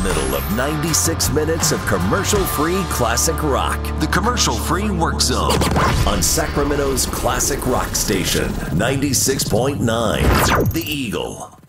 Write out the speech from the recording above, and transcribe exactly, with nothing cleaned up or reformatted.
middle of ninety-six minutes of commercial-free classic rock. The Commercial-Free Work Zone on Sacramento's classic rock station, ninety-six point nine, The Eagle.